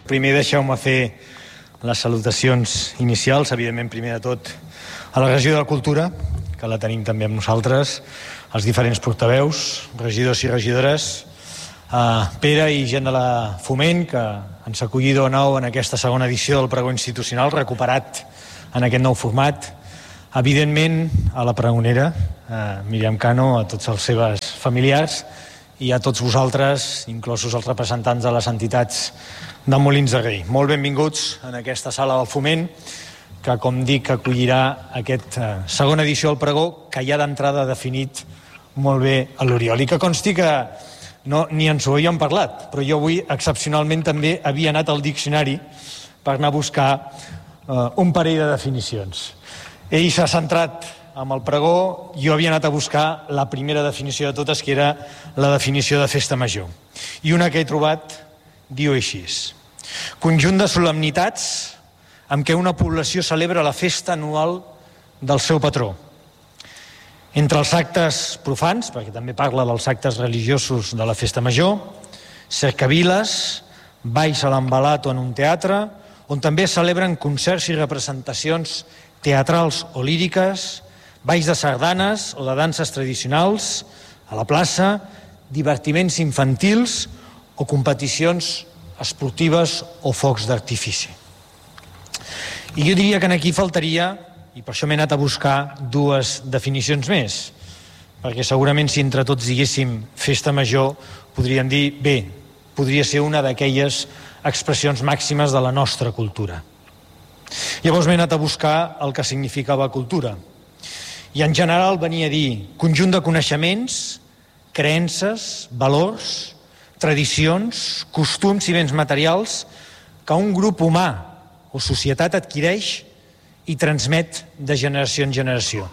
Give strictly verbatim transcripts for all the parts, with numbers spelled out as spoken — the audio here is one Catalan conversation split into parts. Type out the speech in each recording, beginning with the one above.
Primer deixeu-me fer les salutacions inicials, evidentment primer de tot a la regió de la Cultura, que la tenim també amb nosaltres, els diferents portaveus, regidors i regidores, a Pere i gent de la Foment, que ens ha acollit de nou en aquesta segona edició del pregó institucional, recuperat en aquest nou format. Evidentment, a la pregonera, a Míriam Cano, a tots els seus familiars i a tots vosaltres, inclosos els representants de les entitats de Molins de Rei. Molt benvinguts en aquesta sala del Foment, que, com dic, acollirà aquesta segona edició del pregó, que ja d'entrada ha definit molt bé a l'Oriol. I que consti que no, ni ens ho havíem parlat, però jo avui, excepcionalment, també havia anat al diccionari per anar a buscar uh, un parell de definicions. Ell s'ha centrat amb el pregó, jo havia anat a buscar la primera definició de totes, que era la definició de festa major. I una que he trobat diu així: conjunt de solemnitats amb què una població celebra la festa anual del seu patró. Entre els actes profans, perquè també parla dels actes religiosos de la festa major, cercaviles, balls a l'embalat o en un teatre, on també es celebren concerts i representacions teatrals o líriques, balls de sardanes o de danses tradicionals, a la plaça, divertiments infantils o competicions esportives o focs d'artifici. I jo diria que aquí faltaria, i per això m'he anat a buscar dues definicions més, perquè segurament si entre tots diguéssim festa major, podríem dir, bé, podria ser una d'aquelles expressions màximes de la nostra cultura. Llavors m'he anat a buscar el que significava cultura. I en general venia a dir conjunt de coneixements, creences, valors, tradicions, costums i béns materials que un grup humà o societat adquireix i transmet de generació en generació.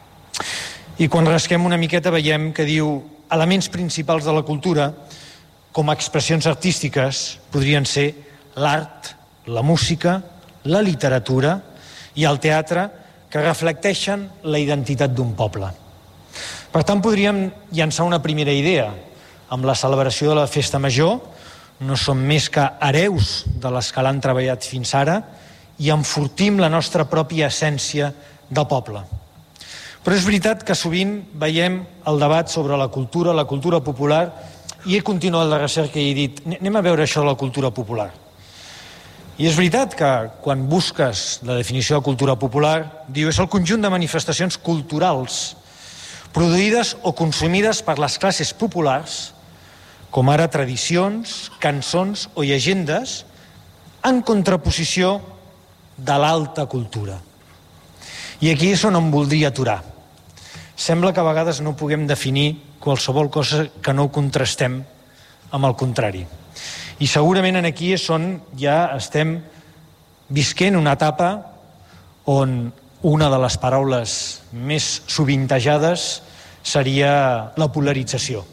I quan rasquem una miqueta veiem que diu elements principals de la cultura com a expressions artístiques podrien ser l'art, la música, la literatura i el teatre, que reflecteixen la identitat d'un poble. Per tant, podríem llançar una primera idea. Amb la celebració de la festa major no som més que hereus de les que l'han treballat fins ara i enfortim la nostra pròpia essència de poble. Però és veritat que sovint veiem el debat sobre la cultura, la cultura popular, i he continuat la recerca i he dit, anem a veure això de la cultura popular. I és veritat que quan busques la definició de cultura popular, diu, és el conjunt de manifestacions culturals produïdes o consumides per les classes populars, com ara tradicions, cançons o llegendes, en contraposició de l'alta cultura. I aquí és on em voldria aturar. Sembla que a vegades no puguem definir qualsevol cosa que no contrastem amb el contrari. I segurament aquí és on ja estem visquent una etapa on una de les paraules més sovintejades seria la polarització.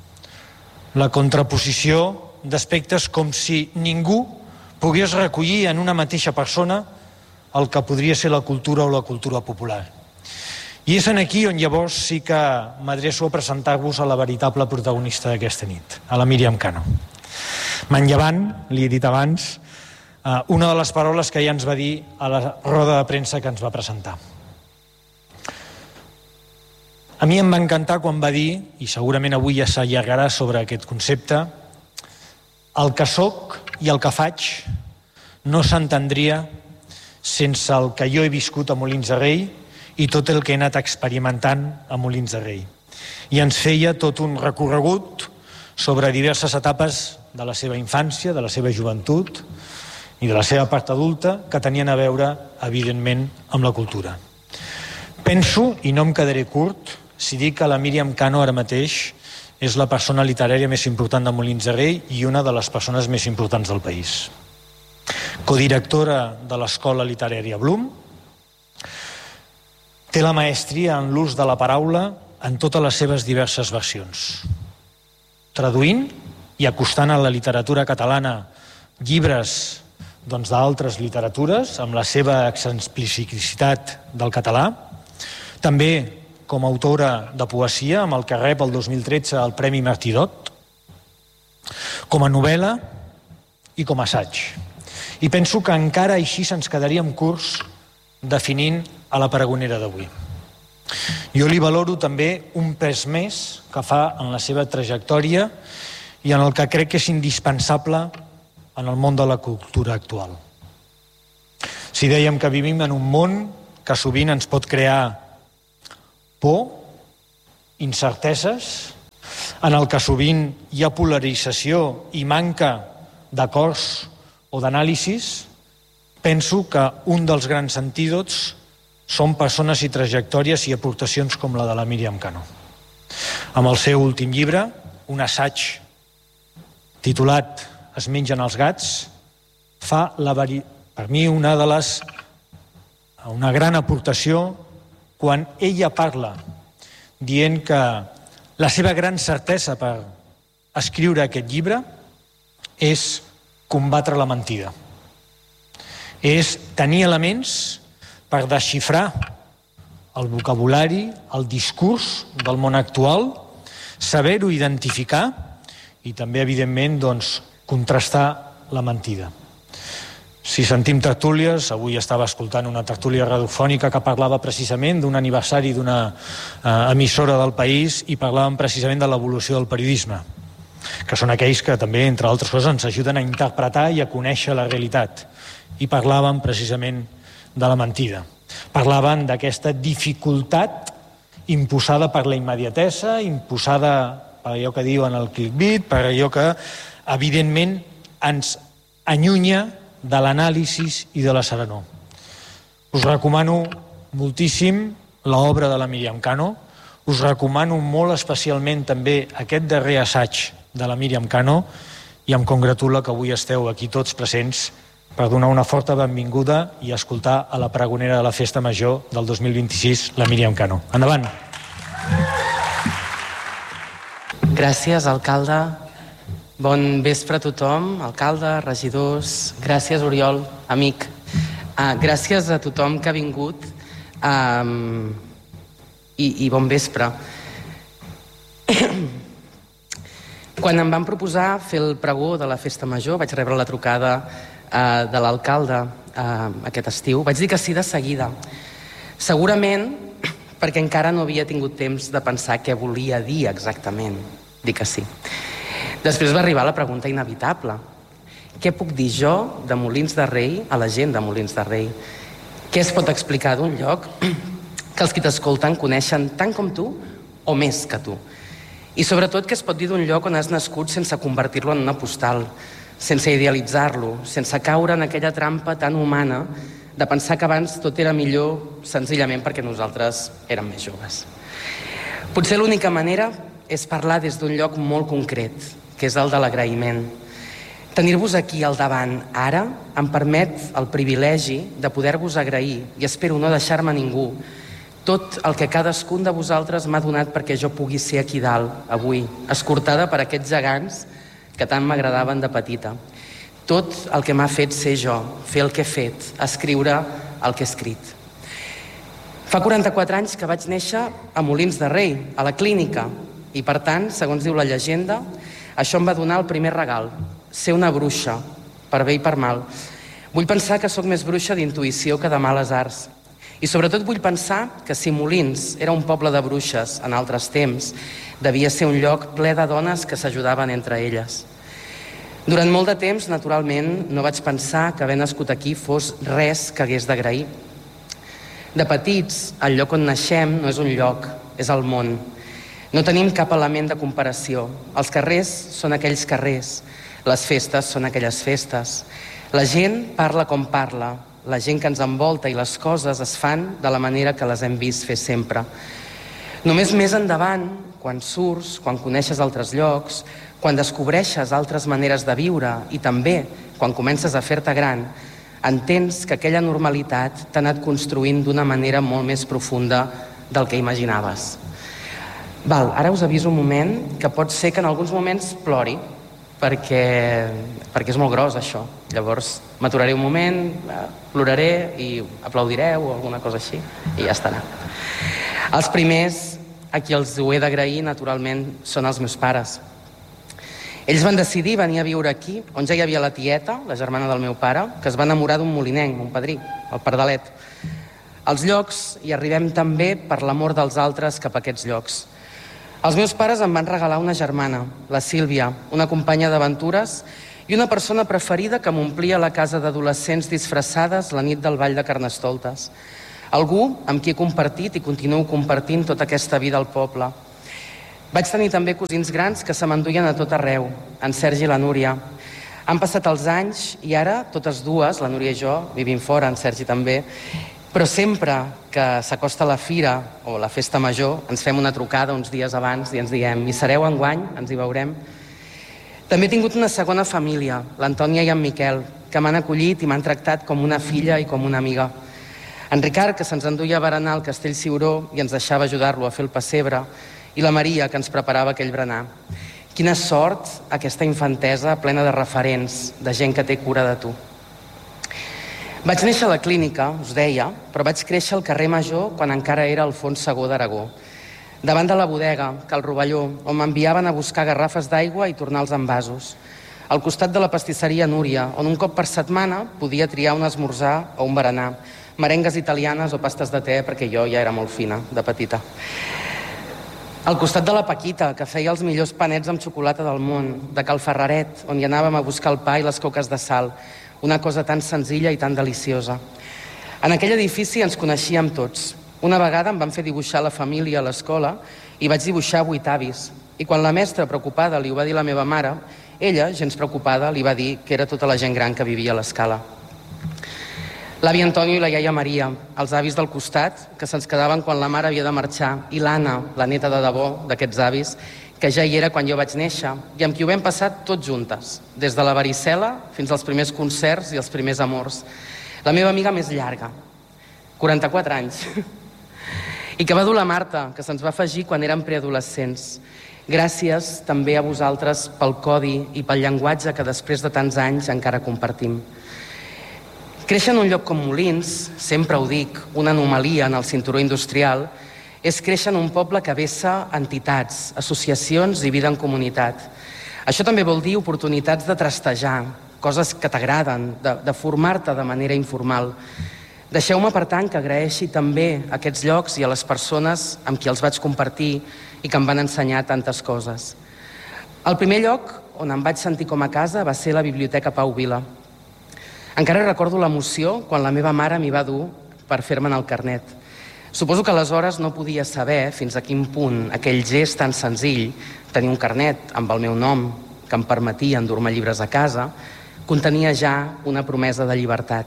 La contraposició d'aspectes com si ningú pogués recollir en una mateixa persona el que podria ser la cultura o la cultura popular. I és aquí on llavors sí que m'adreço a presentar-vos a la veritable protagonista d'aquesta nit, a la Míriam Cano. Manllevant, li he dit abans, una de les paraules que ja ens va dir a la roda de premsa que ens va presentar. A mi em va encantar quan va dir, i segurament avui ja s'allargarà sobre aquest concepte, el que soc i el que faig no s'entendria sense el que jo he viscut a Molins de Rei i tot el que he anat experimentant a Molins de Rei. I ens feia tot un recorregut sobre diverses etapes de la seva infància, de la seva joventut i de la seva part adulta que tenien a veure, evidentment, amb la cultura. Penso, i no em quedaré curt, si dic que la Míriam Cano ara mateix és la persona literària més important de Molins de Rei i una de les persones més importants del país. Codirectora de l'Escola Literària Blum, té la maestria en l'ús de la paraula en totes les seves diverses versions, traduint i acostant a la literatura catalana llibres doncs, d'altres literatures, amb la seva exemplicitat del català, també com a autora de poesia, amb el que rep el dos mil tretze el Premi Martí d'Ot, com a novel·la i com a assaig. I penso que encara així se'ns quedaríem curts definint a la pregonera d'avui. Jo li valoro també un pes més que fa en la seva trajectòria i en el que crec que és indispensable en el món de la cultura actual. Si dèiem que vivim en un món que sovint ens pot crear por, incerteses, en el que sovint hi ha polarització i manca d'acords o d'anàlisis, penso que un dels grans antídots són persones i trajectòries i aportacions com la de la Míriam Cano. Amb el seu últim llibre, un assaig titulat Es mengen els gats, fa la veri... per mi una de les... una gran aportació quan ella parla dient que la seva gran certesa per escriure aquest llibre és combatre la mentida. És tenir elements per desxifrar el vocabulari, el discurs del món actual, saber-ho identificar i també, evidentment, doncs, contrastar la mentida. Si sentim tertúlies, avui estava escoltant una tertúlia radiofònica que parlava precisament d'un aniversari d'una eh, emissora del país i parlaven precisament de l'evolució del periodisme, que són aquells que també, entre altres coses, ens ajuden a interpretar i a conèixer la realitat. I parlaven precisament de la mentida. Parlaven d'aquesta dificultat imposada per la immediatesa, imposada per allò que diuen el clickbait, per allò que, evidentment, ens allunya de l'anàlisi i de la serenor. Us recomano moltíssim l'obra de la Míriam Cano, us recomano molt especialment també aquest darrer assaig de la Míriam Cano i em congratula que avui esteu aquí tots presents per donar una forta benvinguda i escoltar a la pregonera de la Festa Major del dos mil vint-i-sis, la Míriam Cano. Endavant! Gràcies, alcalde. Bon vespre a tothom, alcalde, regidors. Gràcies, Oriol, amic. Uh, gràcies a tothom que ha vingut um, i, i bon vespre. Quan em van proposar fer el pregó de la Festa Major, vaig rebre la trucada uh, de l'alcalde uh, aquest estiu. Vaig dir que sí de seguida. Segurament perquè encara no havia tingut temps de pensar què volia dir exactament. Dic que sí. Després va arribar la pregunta inevitable. Què puc dir jo de Molins de Rei a la gent de Molins de Rei? Què es pot explicar d'un lloc que els qui t'escolten coneixen tant com tu o més que tu? I sobretot, què es pot dir d'un lloc on has nascut sense convertir-lo en una postal, sense idealitzar-lo, sense caure en aquella trampa tan humana de pensar que abans tot era millor senzillament perquè nosaltres érem més joves. Potser l'única manera és parlar des d'un lloc molt concret, que és el de l'agraïment. Tenir-vos aquí al davant ara em permet el privilegi de poder-vos agrair, i espero no deixar-me ningú, tot el que cadascun de vosaltres m'ha donat perquè jo pugui ser aquí dalt, avui, escortada per aquests gegants que tant m'agradaven de petita. Tot el que m'ha fet ser jo, fer el que he fet, escriure el que he escrit. Fa quaranta-quatre anys que vaig néixer a Molins de Rei, a la clínica, i per tant, segons diu la llegenda, això em va donar el primer regal, ser una bruixa, per bé i per mal. Vull pensar que sóc més bruixa d'intuïció que de males arts. I sobretot vull pensar que si Molins era un poble de bruixes en altres temps, devia ser un lloc ple de dones que s'ajudaven entre elles. Durant molt de temps, naturalment, no vaig pensar que haver nascut aquí fos res que hagués d'agrair. De petits, el lloc on naixem no és un lloc, és el món. No tenim cap element de comparació. Els carrers són aquells carrers, les festes són aquelles festes. La gent parla com parla, la gent que ens envolta i les coses es fan de la manera que les hem vist fer sempre. Només més endavant, quan surts, quan coneixes altres llocs, quan descobreixes altres maneres de viure i també quan comences a fer-te gran, entens que aquella normalitat t'ha anat construint d'una manera molt més profunda del que imaginaves. Val, ara us aviso un moment que pot ser que en alguns moments plori, perquè, perquè és molt gros això. Llavors m'aturaré un moment, ploraré i aplaudireu o alguna cosa així i ja estarà. Els primers a qui els ho he d'agrair, naturalment, són els meus pares. Ells van decidir venir a viure aquí, on ja hi havia la tieta, la germana del meu pare, que es va enamorar d'un molinenc, un padrí, el Pardalet. Als llocs hi arribem també per l'amor dels altres cap a aquests llocs. Els meus pares em van regalar una germana, la Sílvia, una companya d'aventures i una persona preferida que m'omplia la casa d'adolescents disfressades la nit del ball de Carnestoltes. Algú amb qui he compartit i continuo compartint tota aquesta vida al poble. Vaig tenir també cosins grans que se m'enduien a tot arreu, en Sergi i la Núria. Han passat els anys i ara, totes dues, la Núria i jo, vivim fora, en Sergi també, però sempre que s'acosta la fira o la festa major ens fem una trucada uns dies abans i ens diem hi sereu enguany? Ens hi veurem? També he tingut una segona família, l'Antònia i en Miquel, que m'han acollit i m'han tractat com una filla i com una amiga. En Ricard, que se'ns enduia a berenar al Castell Ciuró i ens deixava ajudar-lo a fer el pessebre, i la Maria, que ens preparava aquell berenar. Quina sort aquesta infantesa plena de referents, de gent que té cura de tu. Vaig néixer a la clínica, us deia, però vaig créixer al carrer Major quan encara era Alfons segons d'Aragó, davant de la bodega, Cal Rovelló, on m'enviaven a buscar garrafes d'aigua i tornar els envasos. Al costat de la pastisseria Núria, on un cop per setmana podia triar un esmorzar o un berenar, merengues italianes o pastes de te, perquè jo ja era molt fina, de petita. Al costat de la Paquita, que feia els millors panets amb xocolata del món, de Cal Ferraret, on hi anàvem a buscar el pa i les coques de sal, una cosa tan senzilla i tan deliciosa. En aquell edifici ens coneixíem tots. Una vegada em van fer dibuixar la família a l'escola i vaig dibuixar vuit avis. I quan la mestra, preocupada, li ho va dir a la meva mare, ella, gens preocupada, li va dir que era tota la gent gran que vivia a l'escala. L'avi Antonio i la iaia Maria, els avis del costat, que se'ns quedaven quan la mare havia de marxar, i l'Anna, la neta de debò d'aquests avis, que ja hi era quan jo vaig néixer, i amb qui ho vam passar tots juntes, des de la varicel·la fins als primers concerts i els primers amors. La meva amiga més llarga, quaranta-quatre anys, i que va dur la Marta, que se'ns va afegir quan érem preadolescents. Gràcies també a vosaltres pel codi i pel llenguatge que després de tants anys encara compartim. Créixer en un lloc com Molins, sempre ho dic, una anomalia en el cinturó industrial, és créixer en un poble que vessa entitats, associacions i vida en comunitat. Això també vol dir oportunitats de trastejar, coses que t'agraden, de, de formar-te de manera informal. Deixeu-me, per tant, que agraeixi també a aquests llocs i a les persones amb qui els vaig compartir i que em van ensenyar tantes coses. El primer lloc on em vaig sentir com a casa va ser la Biblioteca Pau Vila. Encara recordo l'emoció quan la meva mare m'hi va dur per fer-me'n el carnet. Suposo que aleshores no podia saber fins a quin punt aquell gest tan senzill, tenir un carnet amb el meu nom, que em permetia endur-me llibres a casa, contenia ja una promesa de llibertat.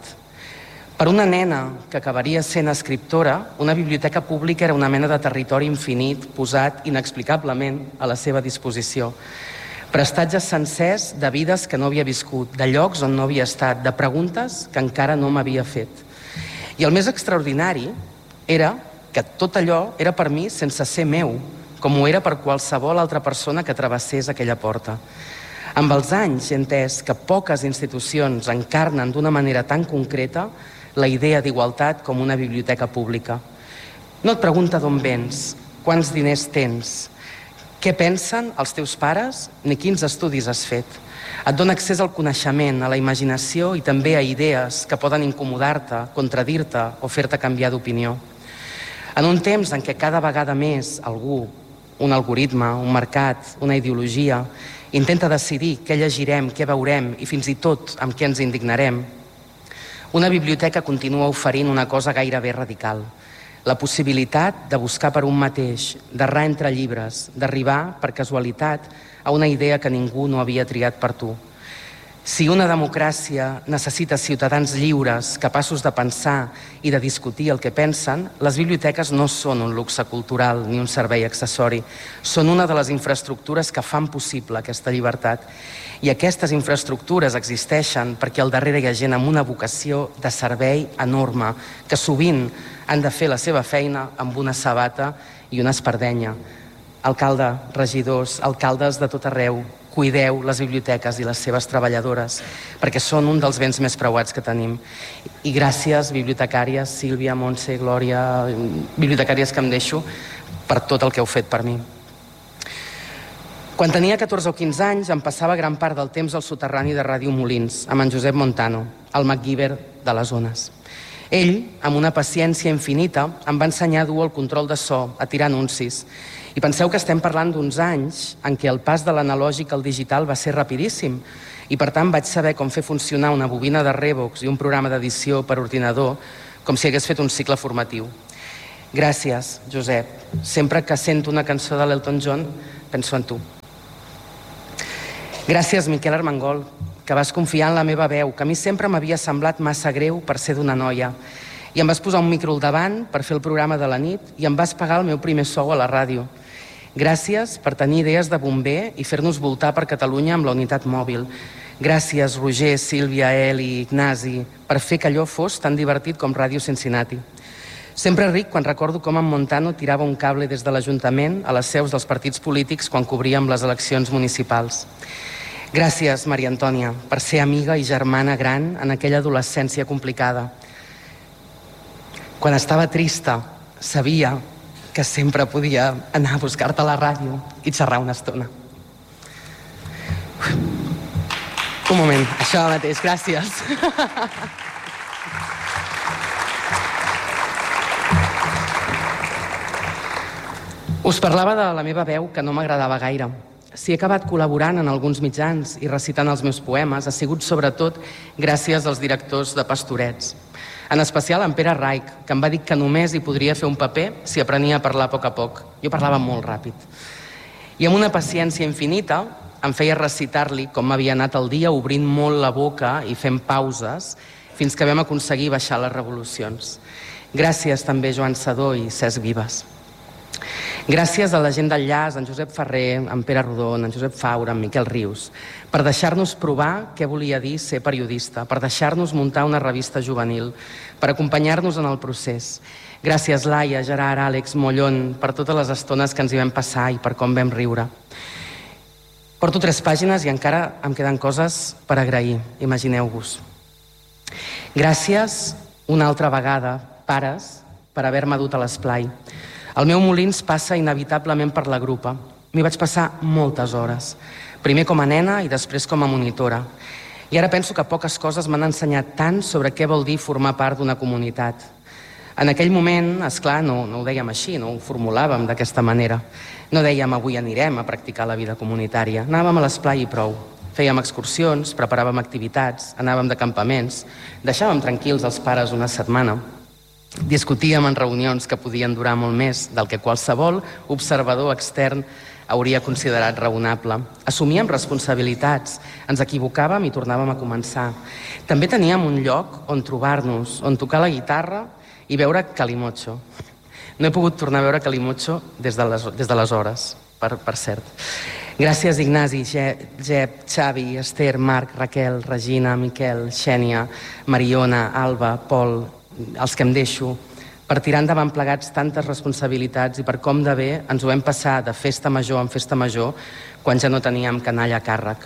Per una nena que acabaria sent escriptora, una biblioteca pública era una mena de territori infinit posat inexplicablement a la seva disposició. Prestatges sencers de vides que no havia viscut, de llocs on no havia estat, de preguntes que encara no m'havia fet. I el més extraordinari era que tot allò era per mi sense ser meu, com ho era per qualsevol altra persona que travessés aquella porta. Amb els anys he entès que poques institucions encarnen d'una manera tan concreta la idea d'igualtat com una biblioteca pública. No et pregunta d'on vens, quants diners tens, què pensen els teus pares ni quins estudis has fet. Et dona accés al coneixement, a la imaginació i també a idees que poden incomodar-te, contradir-te o fer-te canviar d'opinió. En un temps en què cada vegada més algú, un algoritme, un mercat, una ideologia, intenta decidir què llegirem, què veurem i fins i tot amb què ens indignarem, una biblioteca continua oferint una cosa gairebé radical. La possibilitat de buscar per un mateix, d'errar entre llibres, d'arribar, per casualitat, a una idea que ningú no havia triat per tu. Si una democràcia necessita ciutadans lliures, capaços de pensar i de discutir el que pensen, les biblioteques no són un luxe cultural ni un servei accessori. Són una de les infraestructures que fan possible aquesta llibertat. I aquestes infraestructures existeixen perquè al darrere hi ha gent amb una vocació de servei enorme, que sovint han de fer la seva feina amb una sabata i una espardenya. Alcalde, regidors, alcaldes de tot arreu, cuideu les biblioteques i les seves treballadores, perquè són un dels béns més preuats que tenim. I gràcies, bibliotecàries, Sílvia, Montse, Glòria, bibliotecàries que em deixo, per tot el que heu fet per mi. Quan tenia catorze o quinze anys em passava gran part del temps al soterrani de Ràdio Molins, amb en Josep Montano, el MacGyver de les ones. Ell, amb una paciència infinita, em va ensenyar a dur el control de so, a tirar anuncis. I penseu que estem parlant d'uns anys en què el pas de l'analògic al digital va ser rapidíssim i, per tant, vaig saber com fer funcionar una bobina de Revox i un programa d'edició per ordinador com si hagués fet un cicle formatiu. Gràcies, Josep. Sempre que sento una cançó de l'Elton John, penso en tu. Gràcies, Miquel Armengol, que vas confiar en la meva veu, que a mi sempre m'havia semblat massa greu per ser d'una noia. I em vas posar un micro al davant per fer el programa de la nit i em vas pagar el meu primer sou a la ràdio. Gràcies per tenir idees de bomber i fer-nos voltar per Catalunya amb la unitat mòbil. Gràcies, Roger, Sílvia, Eli, Ignasi, per fer que allò fos tan divertit com Ràdio Cincinnati. Sempre ric quan recordo com en Montano tirava un cable des de l'Ajuntament a les seus dels partits polítics quan cobríem les eleccions municipals. Gràcies, Maria Antònia, per ser amiga i germana gran en aquella adolescència complicada. Quan estava trista, sabia que sempre podia anar a buscar-te a la ràdio i xerrar una estona. Un moment, això mateix, gràcies. Us parlava de la meva veu, que no m'agradava gaire. Si he acabat col·laborant en alguns mitjans i recitant els meus poemes, ha sigut sobretot gràcies als directors de Pastorets. En especial en Pere Raich, que em va dir que només hi podria fer un paper si aprenia a parlar a poc a poc. Jo parlava molt ràpid. I amb una paciència infinita em feia recitar-li com m'havia anat el dia, obrint molt la boca i fent pauses, fins que vam aconseguir baixar les revolucions. Gràcies també Joan Sedó i Cesc Vives. Gràcies a la gent d'Enllaç, en Josep Ferrer, en Pere Rodon, en Josep Faura, en Miquel Rius, per deixar-nos provar què volia dir ser periodista, per deixar-nos muntar una revista juvenil, per acompanyar-nos en el procés. Gràcies, Laia, Gerard, Àlex, Mollón, per totes les estones que ens hi vam passar i per com vam riure. Porto tres pàgines i encara em queden coses per agrair, imagineu-vos. Gràcies una altra vegada, pares, per haver-me dut a l'esplai. El meu Molins passa inevitablement per la grupa. M'hi vaig passar moltes hores, primer com a nena i després com a monitora. I ara penso que poques coses m'han ensenyat tant sobre què vol dir formar part d'una comunitat. En aquell moment, esclar, no, no ho dèiem així, no ho formulàvem d'aquesta manera. No dèiem avui anirem a practicar la vida comunitària. Anàvem a l'esplai i prou. Fèiem excursions, preparàvem activitats, anàvem de campaments, deixàvem tranquils els pares una setmana. Discutíem en reunions que podien durar molt més del que qualsevol observador extern hauria considerat raonable. Assumíem responsabilitats, ens equivocàvem i tornàvem a començar. També teníem un lloc on trobar-nos, on tocar la guitarra i veure Calimocho. No he pogut tornar a veure Calimocho des d'aleshores, per, per cert. Gràcies, Ignasi, Jep, Xavi, Esther, Marc, Raquel, Regina, Miquel, Xènia, Mariona, Alba, Pol, els que em deixo, per tirar endavant plegats tantes responsabilitats i per com de bé ens ho vam passar de festa major en festa major quan ja no teníem canalla a càrrec.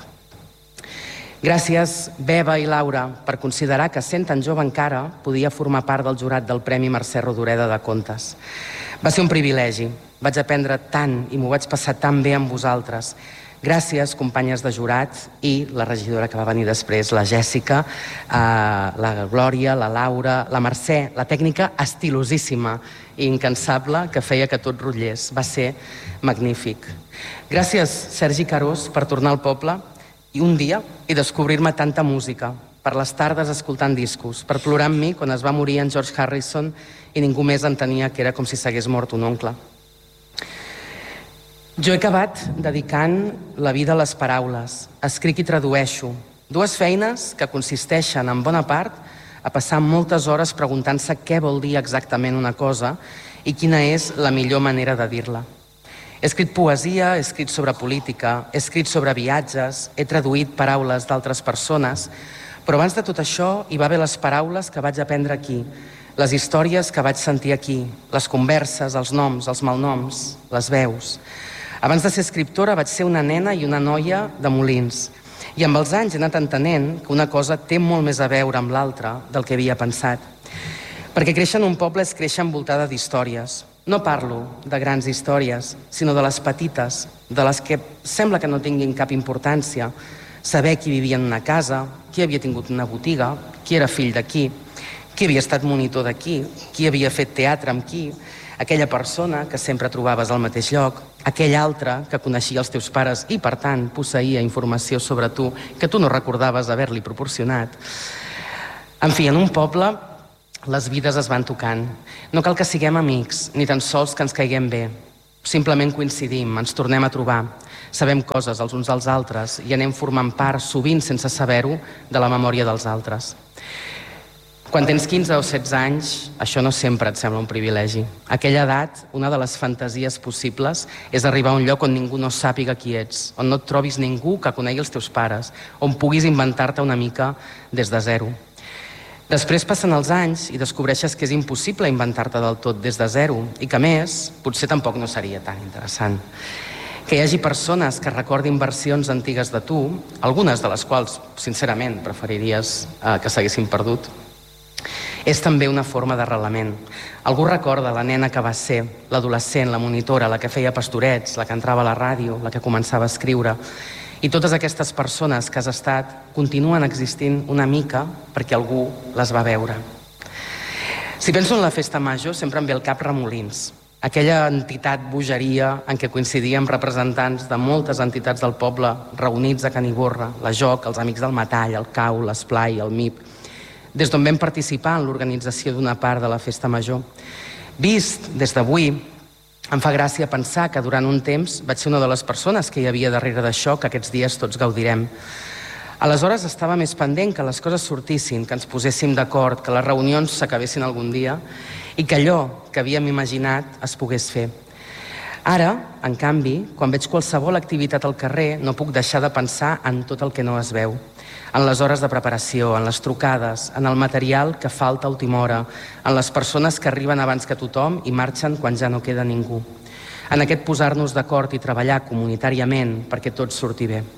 Gràcies, Beba i Laura, per considerar que sent tan jove encara podia formar part del jurat del Premi Mercè Rodoreda de Contes. Va ser un privilegi. Vaig aprendre tant i m'ho vaig passar tan bé amb vosaltres. Gràcies, companyes de jurat, i la regidora que va venir després, la Jèssica, la Glòria, la Laura, la Mercè, la tècnica estilosíssima i incansable que feia que tot rotllés. Va ser magnífic. Gràcies, Sergi Carós, per tornar al poble i un dia i descobrir-me tanta música, per les tardes escoltant discos, per plorar amb mi quan es va morir en George Harrison i ningú més entenia que era com si s'hagués mort un oncle. Jo he acabat dedicant la vida a les paraules, escric i tradueixo, dues feines que consisteixen en bona part a passar moltes hores preguntant-se què vol dir exactament una cosa i quina és la millor manera de dir-la. He escrit poesia, he escrit sobre política, he escrit sobre viatges, he traduït paraules d'altres persones, però abans de tot això hi va haver les paraules que vaig aprendre aquí, les històries que vaig sentir aquí, les converses, els noms, els malnoms, les veus. Abans de ser escriptora vaig ser una nena i una noia de Molins i amb els anys he anat entenent que una cosa té molt més a veure amb l'altra del que havia pensat. Perquè créixer en un poble és créixer envoltada d'històries. No parlo de grans històries, sinó de les petites, de les que sembla que no tinguin cap importància. Saber qui vivia en una casa, qui havia tingut una botiga, qui era fill de qui, qui havia estat monitor de qui, qui havia fet teatre amb qui, aquella persona que sempre trobaves al mateix lloc, aquell altre que coneixia els teus pares i, per tant, posseïa informació sobre tu que tu no recordaves haver-li proporcionat. En fi, en un poble les vides es van tocant. No cal que siguem amics, ni tan sols que ens caiguem bé. Simplement coincidim, ens tornem a trobar, sabem coses els uns als altres i anem formant part, sovint sense saber-ho, de la memòria dels altres. Quan tens quinze o setze anys, això no sempre et sembla un privilegi. A aquella edat, una de les fantasies possibles és arribar a un lloc on ningú no sàpiga qui ets, on no et trobis ningú que conegui els teus pares, on puguis inventar-te una mica des de zero. Després passen els anys i descobreixes que és impossible inventar-te del tot des de zero i que, a més, potser tampoc no seria tan interessant. Que hi hagi persones que recordin versions antigues de tu, algunes de les quals, sincerament, preferiries eh, que s'haguessin perdut, és també una forma d'arrelament. Algú recorda la nena que va ser, l'adolescent, la monitora, la que feia pastorets, la que entrava a la ràdio, la que començava a escriure. I totes aquestes persones que has estat continuen existint una mica perquè algú les va veure. Si penso en la festa major, sempre em ve al cap Remolins, aquella entitat bogeria en què coincidíem representants de moltes entitats del poble reunits a Can Ivorra, la Joc, els Amics del Metall, el Cau, l'Esplai, el M I P, des d'on vam participar en l'organització d'una part de la festa major. Vist des d'avui, em fa gràcia pensar que durant un temps vaig ser una de les persones que hi havia darrere d'això, que aquests dies tots gaudirem. Aleshores estava més pendent que les coses sortissin, que ens poséssim d'acord, que les reunions s'acabessin algun dia i que allò que havíem imaginat es pogués fer. Ara, en canvi, quan veig qualsevol activitat al carrer, no puc deixar de pensar en tot el que no es veu. En les hores de preparació, en les trucades, en el material que falta a última hora, en les persones que arriben abans que tothom i marxen quan ja no queda ningú. En aquest posar-nos d'acord i treballar comunitàriament perquè tot surti bé.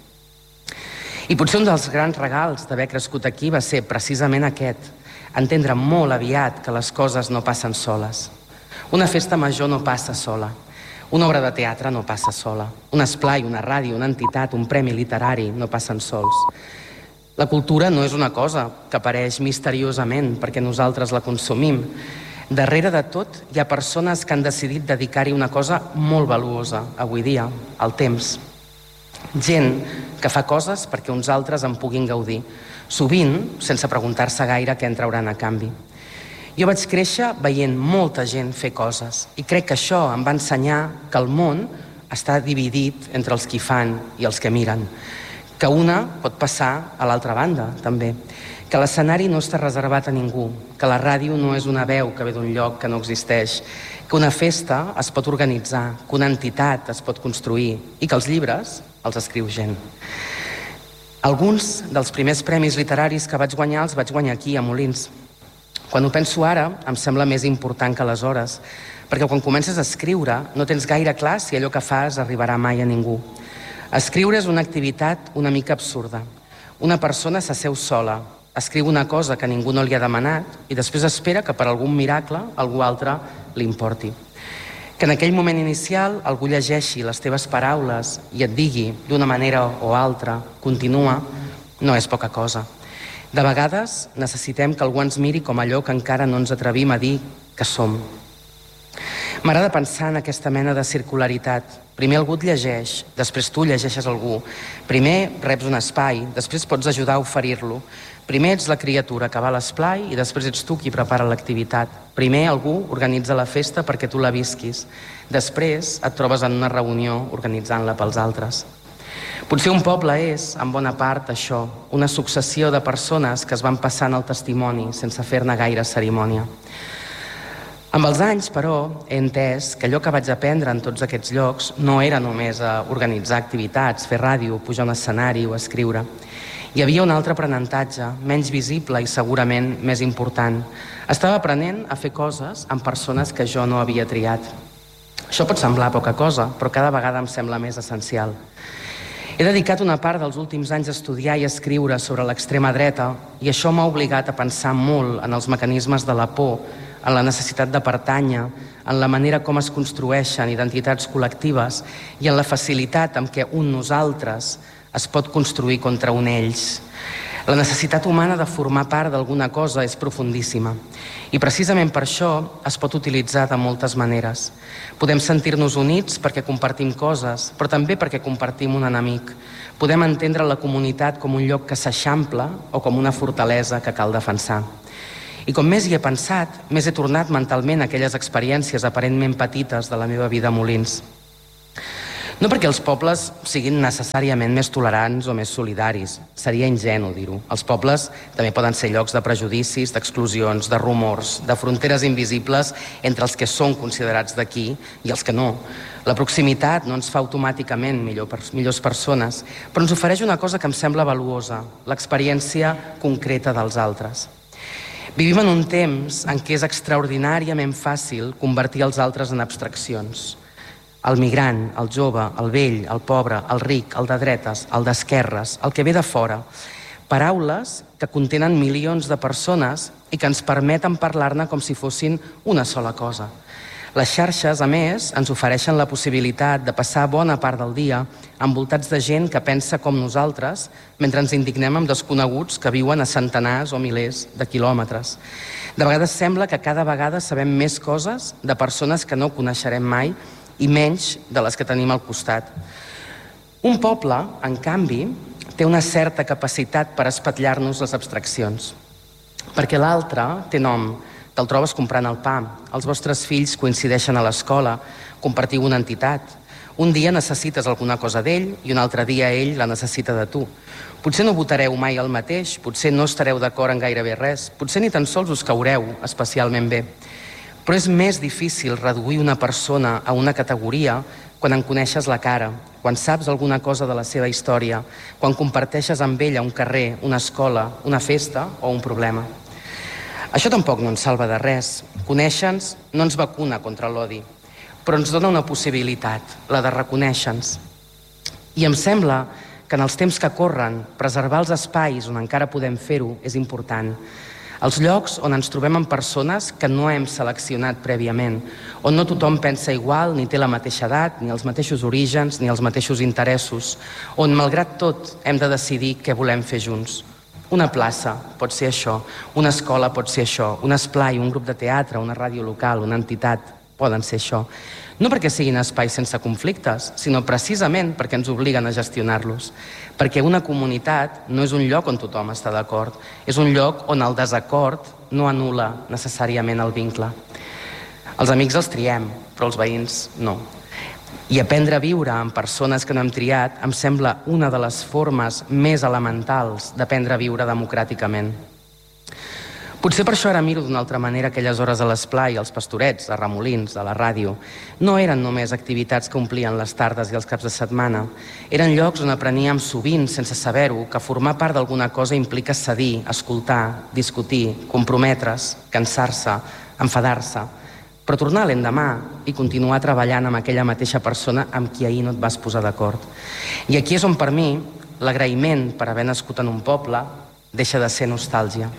I potser un dels grans regals d'haver crescut aquí va ser precisament aquest, entendre molt aviat que les coses no passen soles. Una festa major no passa sola. Una obra de teatre no passa sola. Un esplai, una ràdio, una entitat, un premi literari no passen sols. La cultura no és una cosa que apareix misteriosament perquè nosaltres la consumim. Darrere de tot hi ha persones que han decidit dedicar-hi una cosa molt valuosa avui dia, el temps. Gent que fa coses perquè uns altres en puguin gaudir, sovint sense preguntar-se gaire què en trauran a canvi. Jo vaig créixer veient molta gent fer coses i crec que això em va ensenyar que el món està dividit entre els qui fan i els que miren, que una pot passar a l'altra banda, també, que l'escenari no està reservat a ningú, que la ràdio no és una veu que ve d'un lloc que no existeix, que una festa es pot organitzar, que una entitat es pot construir i que els llibres els escriu gent. Alguns dels primers premis literaris que vaig guanyar els vaig guanyar aquí, a Molins. Quan ho penso ara, em sembla més important que aleshores, perquè quan comences a escriure no tens gaire clar si allò que fas arribarà mai a ningú. Escriure és una activitat una mica absurda. Una persona s'asseu sola, escriu una cosa que ningú no li ha demanat i després espera que per algun miracle algú altre li importi. Que en aquell moment inicial algú llegeixi les teves paraules i et digui d'una manera o altra, continua, no és poca cosa. De vegades necessitem que algú ens miri com allò que encara no ens atrevim a dir que som. M'agrada pensar en aquesta mena de circularitat. Primer algú et llegeix, després tu llegeixes algú. Primer reps un espai, després pots ajudar a oferir-lo. Primer ets la criatura que va a l'esplai i després ets tu qui prepara l'activitat. Primer algú organitza la festa perquè tu la visquis. Després et trobes en una reunió organitzant-la pels altres. Potser un poble és, en bona part, això, una successió de persones que es van passant el testimoni sense fer-ne gaire cerimònia. Amb els anys, però, he entès que allò que vaig aprendre en tots aquests llocs no era només a organitzar activitats, fer ràdio, pujar a un escenari o escriure. Hi havia un altre aprenentatge, menys visible i segurament més important. Estava aprenent a fer coses amb persones que jo no havia triat. Això pot semblar poca cosa, però cada vegada em sembla més essencial. He dedicat una part dels últims anys a estudiar i a escriure sobre l'extrema dreta i això m'ha obligat a pensar molt en els mecanismes de la por en la necessitat de pertànyer, en la manera com es construeixen identitats col·lectives i en la facilitat amb què un nosaltres es pot construir contra un ells. La necessitat humana de formar part d'alguna cosa és profundíssima i precisament per això es pot utilitzar de moltes maneres. Podem sentir-nos units perquè compartim coses, però també perquè compartim un enemic. Podem entendre la comunitat com un lloc que s'eixampla o com una fortalesa que cal defensar. I com més hi he pensat, més he tornat mentalment a aquelles experiències aparentment petites de la meva vida a Molins. No perquè els pobles siguin necessàriament més tolerants o més solidaris. Seria ingenu dir-ho. Els pobles també poden ser llocs de prejudicis, d'exclusions, de rumors, de fronteres invisibles entre els que són considerats d'aquí i els que no. La proximitat no ens fa automàticament millor, millors persones, però ens ofereix una cosa que em sembla valuosa, l'experiència concreta dels altres. Vivim en un temps en què és extraordinàriament fàcil convertir els altres en abstraccions. El migrant, el jove, el vell, el pobre, el ric, el de dretes, el d'esquerres, el que ve de fora. Paraules que contenen milions de persones i que ens permeten parlar-ne com si fossin una sola cosa. Les xarxes, a més, ens ofereixen la possibilitat de passar bona part del dia envoltats de gent que pensa com nosaltres mentre ens indignem amb desconeguts que viuen a centenars o milers de quilòmetres. De vegades sembla que cada vegada sabem més coses de persones que no coneixerem mai i menys de les que tenim al costat. Un poble, en canvi, té una certa capacitat per espatllar-nos les abstraccions. Perquè l'altre té nom, te'l trobes comprant el pa, els vostres fills coincideixen a l'escola, compartiu una entitat. Un dia necessites alguna cosa d'ell i un altre dia ell la necessita de tu. Potser no votareu mai el mateix, potser no estareu d'acord en gairebé res, potser ni tan sols us caureu especialment bé. Però és més difícil reduir una persona a una categoria quan en coneixes la cara, quan saps alguna cosa de la seva història, quan comparteixes amb ella un carrer, una escola, una festa o un problema. Això tampoc no ens salva de res. Conèixer-nos no ens vacuna contra l'odi, però ens dona una possibilitat, la de reconèixer-nos. I em sembla que en els temps que corren, preservar els espais on encara podem fer-ho és important. Els llocs on ens trobem amb persones que no hem seleccionat prèviament, on no tothom pensa igual, ni té la mateixa edat, ni els mateixos orígens, ni els mateixos interessos, on, malgrat tot, hem de decidir què volem fer junts. Una plaça pot ser això, una escola pot ser això, un esplai, un grup de teatre, una ràdio local, una entitat, poden ser això. No perquè siguin espais sense conflictes, sinó precisament perquè ens obliguen a gestionar-los. Perquè una comunitat no és un lloc on tothom està d'acord, és un lloc on el desacord no anul·la necessàriament el vincle. Els amics els triem, però els veïns no. I aprendre a viure amb persones que no hem triat em sembla una de les formes més elementals d'aprendre a viure democràticament. Potser per això ara miro d'una altra manera aquelles hores a l'esplai, als pastorets, a Remolins, a la ràdio. No eren només activitats que omplien les tardes i els caps de setmana. Eren llocs on apreníem sovint, sense saber-ho, que formar part d'alguna cosa implica cedir, escoltar, discutir, comprometre's, cansar-se, enfadar-se, però tornar l'endemà i continuar treballant amb aquella mateixa persona amb qui ahir no et vas posar d'acord. I aquí és on, per mi, l'agraïment per haver nascut en un poble deixa de ser nostàlgia.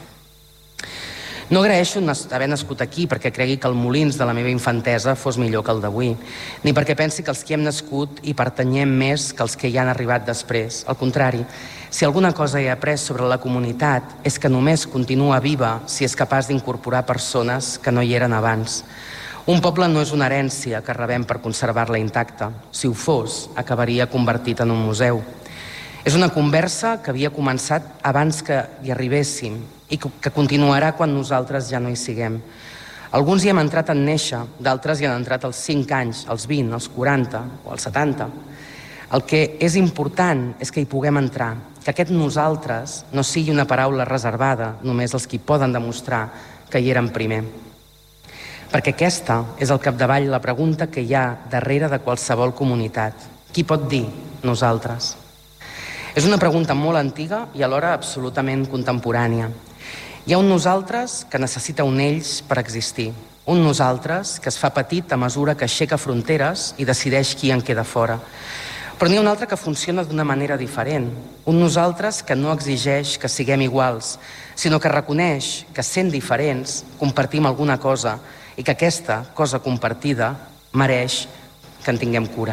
No agraeixo haver nascut aquí perquè cregui que el Molins de la meva infantesa fos millor que el d'avui, ni perquè pensi que els que hem nascut hi pertanyem més que els que hi han arribat després. Al contrari, si alguna cosa he après sobre la comunitat és que només continua viva si és capaç d'incorporar persones que no hi eren abans. Un poble no és una herència que rebem per conservar-la intacta. Si ho fos, acabaria convertit en un museu. És una conversa que havia començat abans que hi arribéssim i que continuarà quan nosaltres ja no hi siguem. Alguns hi hem entrat en néixer, d'altres hi han entrat als cinc anys, als vint, als quaranta o als setanta. El que és important és que hi puguem entrar, que aquest nosaltres no sigui una paraula reservada només als qui poden demostrar que hi eren primer. Perquè aquesta és al capdavall la pregunta que hi ha darrere de qualsevol comunitat. Qui pot dir nosaltres? És una pregunta molt antiga i alhora absolutament contemporània. Hi ha un nosaltres que necessita un ells per existir. Un nosaltres que es fa petit a mesura que aixeca fronteres i decideix qui en queda fora. Però n'hi ha un altre que funciona d'una manera diferent. Un nosaltres que no exigeix que siguem iguals, sinó que reconeix que sent diferents compartim alguna cosa i que aquesta cosa compartida mereix que en tinguem cura.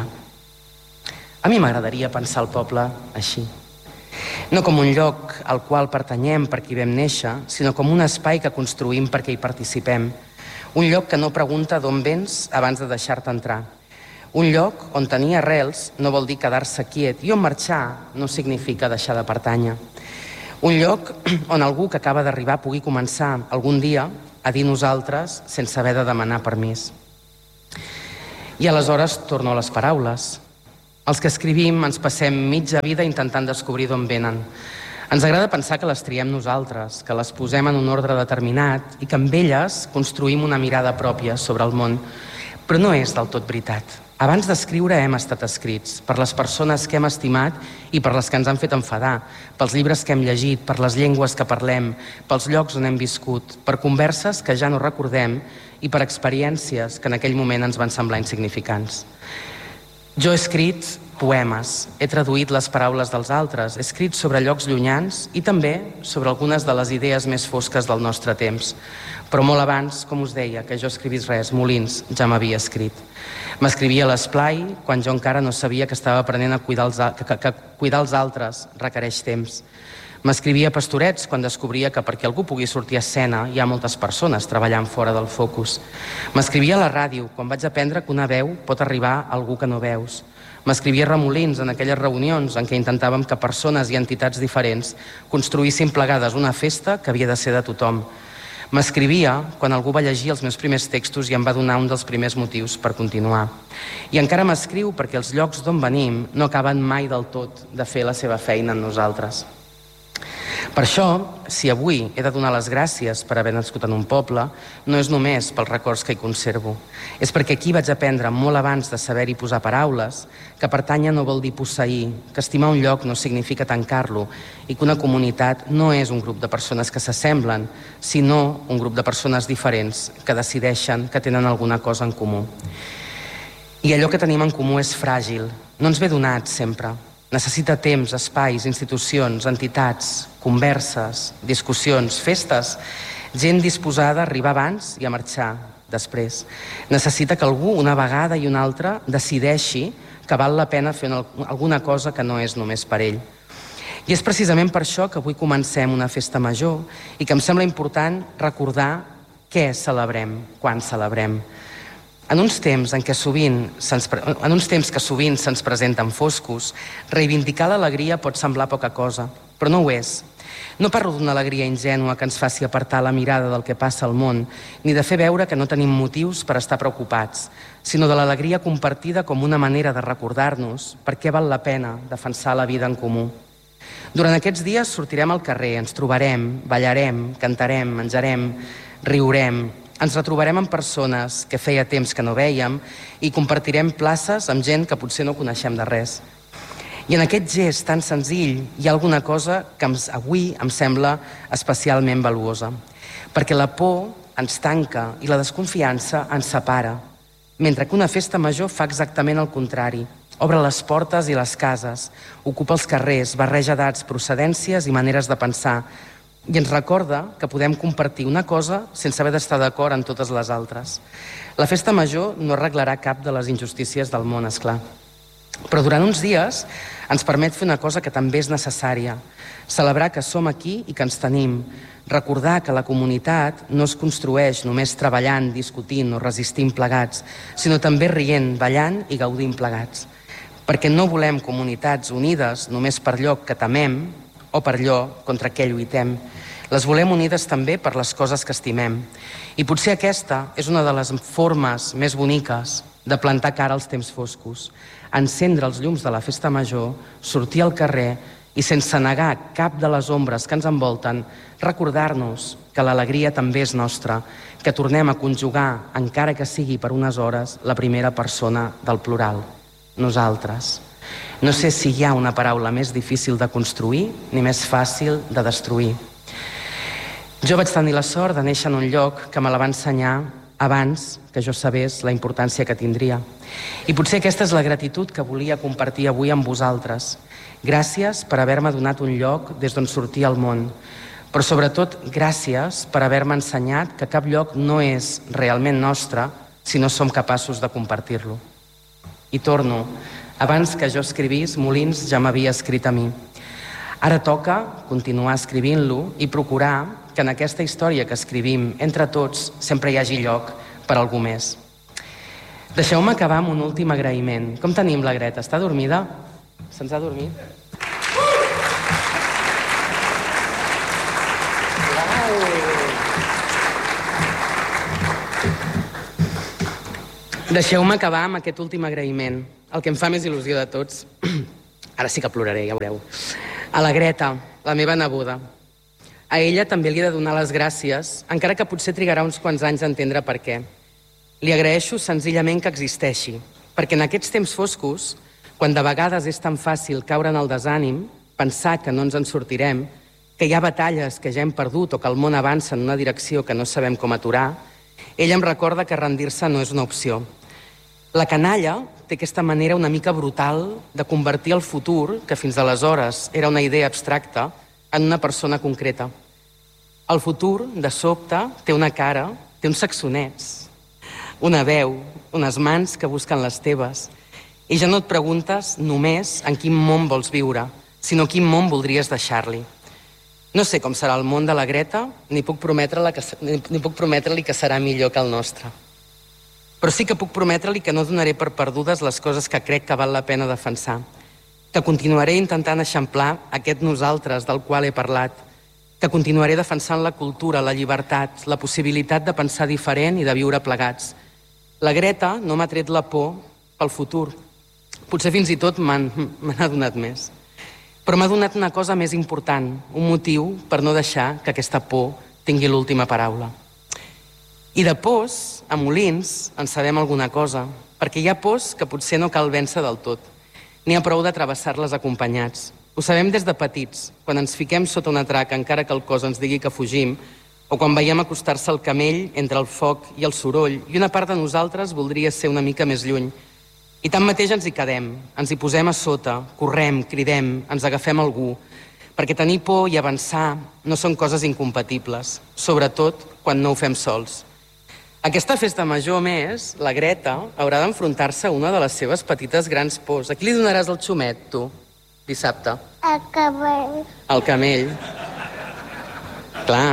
A mi m'agradaria pensar el poble així. No com un lloc al qual pertanyem perquè hi vam néixer, sinó com un espai que construïm perquè hi participem. Un lloc que no pregunta d'on vens abans de deixar-te entrar. Un lloc on tenir arrels no vol dir quedar-se quiet i on marxar no significa deixar de pertànyer. Un lloc on algú que acaba d'arribar pugui començar algun dia a dir nosaltres sense haver de demanar permís. I aleshores torno a les paraules. Els que escrivim ens passem mitja vida intentant descobrir d'on venen. Ens agrada pensar que les triem nosaltres, que les posem en un ordre determinat i que amb elles construïm una mirada pròpia sobre el món. Però no és del tot veritat. Abans d'escriure hem estat escrits per les persones que hem estimat i per les que ens han fet enfadar, pels llibres que hem llegit, per les llengües que parlem, pels llocs on hem viscut, per converses que ja no recordem i per experiències que en aquell moment ens van semblar insignificants. Jo he escrit poemes, he traduït les paraules dels altres, he escrit sobre llocs llunyans i també sobre algunes de les idees més fosques del nostre temps. Però molt abans, com us deia, que jo escrivís res, Molins ja m'havia escrit. M'escrivia a l'esplai quan jo encara no sabia que estava aprenent a cuidar els, que, que, que cuidar els altres requereix temps. M'escrivia a Pastorets quan descobria que perquè algú pugui sortir a escena hi ha moltes persones treballant fora del focus. M'escrivia a la ràdio quan vaig aprendre que una veu pot arribar a algú que no veus. M'escrivia a Remolins en aquelles reunions en què intentàvem que persones i entitats diferents construïssin plegades una festa que havia de ser de tothom. M'escrivia quan algú va llegir els meus primers textos i em va donar un dels primers motius per continuar. I encara m'escriu perquè els llocs d'on venim no acaben mai del tot de fer la seva feina en nosaltres. Per això, si avui he de donar les gràcies per haver nascut en un poble, no és només pels records que hi conservo. És perquè aquí vaig aprendre molt abans de saber-hi posar paraules que pertànyer no vol dir posseir, que estimar un lloc no significa tancar-lo i que una comunitat no és un grup de persones que s'assemblen, sinó un grup de persones diferents que decideixen que tenen alguna cosa en comú. I allò que tenim en comú és fràgil, no ens ve donat sempre. Necessita temps, espais, institucions, entitats, converses, discussions, festes, gent disposada a arribar abans i a marxar després. Necessita que algú, una vegada i una altra, decideixi que val la pena fer alguna cosa que no és només per ell. I és precisament per això que avui comencem una festa major i que em sembla important recordar què celebrem, quan celebrem. En uns temps en què sovint se'ns, en uns temps que sovint se'ns presenten foscos, reivindicar l'alegria pot semblar poca cosa, però no ho és. No parlo d'una alegria ingènua que ens faci apartar la mirada del que passa al món, ni de fer veure que no tenim motius per estar preocupats, sinó de l'alegria compartida com una manera de recordar-nos per què val la pena defensar la vida en comú. Durant aquests dies sortirem al carrer, ens trobarem, ballarem, cantarem, menjarem, riurem. Ens retrobarem amb persones que feia temps que no vèiem i compartirem places amb gent que potser no coneixem de res. I en aquest gest tan senzill hi ha alguna cosa que avui em sembla especialment valuosa, perquè la por ens tanca i la desconfiança ens separa, mentre que una festa major fa exactament el contrari. Obre les portes i les cases, ocupa els carrers, barreja edats, procedències i maneres de pensar, i ens recorda que podem compartir una cosa sense haver d'estar d'acord en totes les altres. La festa major no arreglarà cap de les injustícies del món, esclar. Però durant uns dies ens permet fer una cosa que també és necessària, celebrar que som aquí i que ens tenim, recordar que la comunitat no es construeix només treballant, discutint o resistint plegats, sinó també rient, ballant i gaudint plegats. Perquè no volem comunitats unides només per allò que temem o per allò contra què lluitem. Les volem unides també per les coses que estimem. I potser aquesta és una de les formes més boniques de plantar cara als temps foscos. Encendre els llums de la festa major, sortir al carrer i sense negar cap de les ombres que ens envolten, recordar-nos que l'alegria també és nostra, que tornem a conjugar, encara que sigui per unes hores, la primera persona del plural, nosaltres. No sé si hi ha una paraula més difícil de construir ni més fàcil de destruir. Jo vaig tenir la sort de néixer en un lloc que me la va ensenyar abans que jo sabés la importància que tindria. I potser aquesta és la gratitud que volia compartir avui amb vosaltres. Gràcies per haver-me donat un lloc des d'on sortir al món, però sobretot gràcies per haver-me ensenyat que cap lloc no és realment nostre si no som capaços de compartir-lo. I torno, abans que jo escrivís, Molins ja m'havia escrit a mi. Ara toca continuar escrivint-lo i procurar que en aquesta història que escrivim entre tots sempre hi hagi lloc per a algú més. Deixeu-me acabar amb un últim agraïment. Com tenim la Greta? Està dormida? Se'ns ha dormit? Deixeu-me acabar amb aquest últim agraïment, el que em fa més il·lusió de tots. Ara sí que ploraré, ja veureu. A la Greta, la meva neboda. A ella també li he de donar les gràcies, encara que potser trigarà uns quants anys a entendre per què. Li agraeixo senzillament que existeixi, perquè en aquests temps foscos, quan de vegades és tan fàcil caure en el desànim, pensar que no ens en sortirem, que hi ha batalles que ja hem perdut o que el món avança en una direcció que no sabem com aturar, ella em recorda que rendir-se no és una opció. La canalla té aquesta manera una mica brutal de convertir el futur, que fins aleshores era una idea abstracta, en una persona concreta. El futur, de sobte, té una cara, té uns sacsonets, una veu, unes mans que busquen les teves. I ja no et preguntes només en quin món vols viure, sinó quin món voldries deixar-li. No sé com serà el món de la Greta, ni puc prometre-li que, ni puc prometre-li que serà millor que el nostre. Però sí que puc prometre-li que no donaré per perdudes les coses que crec que val la pena defensar, que continuaré intentant eixamplar aquest nosaltres del qual he parlat, que continuaré defensant la cultura, la llibertat, la possibilitat de pensar diferent i de viure plegats. La Greta no m'ha tret la por pel futur. Potser fins i tot me n'ha donat més. Però m'ha donat una cosa més important, un motiu per no deixar que aquesta por tingui l'última paraula. I de pors, a Molins, en sabem alguna cosa, perquè hi ha pors que potser no cal vèncer del tot. N'hi ha prou de travessar-les acompanyats. Ho sabem des de petits, quan ens fiquem sota una traca encara que el cos ens digui que fugim, o quan veiem acostar-se el camell entre el foc i el soroll, i una part de nosaltres voldria ser una mica més lluny. I tanmateix ens hi quedem, ens hi posem a sota, correm, cridem, ens agafem algú, perquè tenir por i avançar no són coses incompatibles, sobretot quan no ho fem sols. Aquesta festa major, més, la Greta haurà d'enfrontar-se a una de les seves petites grans pors. A qui li donaràs el xumet, tu, dissabte? Al camell. Al camell. Clar.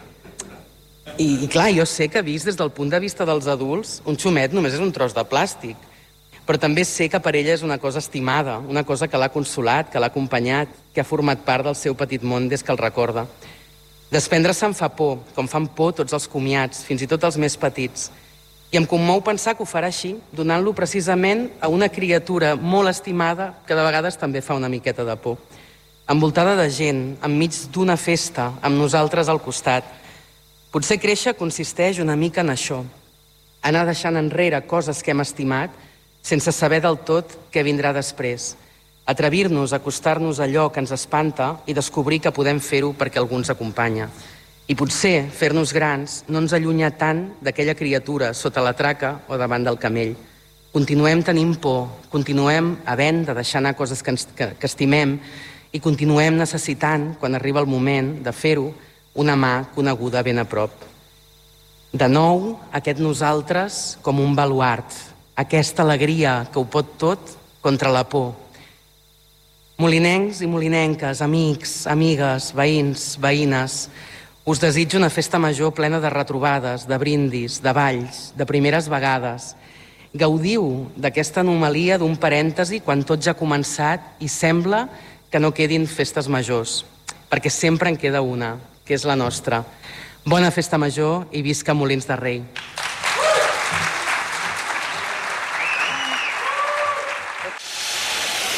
I, I clar, jo sé que vist des del punt de vista dels adults, un xumet només és un tros de plàstic. Però també sé que per ella és una cosa estimada, una cosa que l'ha consolat, que l'ha acompanyat, que ha format part del seu petit món des que el recorda. Desprendre-se em fa por, com fan por tots els comiats, fins i tot els més petits. I em commou pensar que ho farà així, donant-lo precisament a una criatura molt estimada que de vegades també fa una miqueta de por. Envoltada de gent, enmig d'una festa, amb nosaltres al costat. Potser créixer consisteix una mica en això. Anar deixant enrere coses que hem estimat sense saber del tot què vindrà després. Atrevir-nos a acostar-nos a allò que ens espanta i descobrir que podem fer-ho perquè algú ens acompanya. I potser fer-nos grans no ens allunya tant d'aquella criatura sota la traca o davant del camell. Continuem tenint por, continuem havent de deixar anar coses que, ens, que, que estimem i continuem necessitant, quan arriba el moment de fer-ho, una mà coneguda ben a prop. De nou, aquest nosaltres com un baluart, aquesta alegria que ho pot tot contra la por. Molinencs i molinenques, amics, amigues, veïns, veïnes, us desitjo una festa major plena de retrobades, de brindis, de balls, de primeres vegades. Gaudiu d'aquesta anomalia d'un parèntesi quan tot ja ha començat i sembla que no quedin festes majors, perquè sempre en queda una, que és la nostra. Bona festa major i visca Molins de Rei.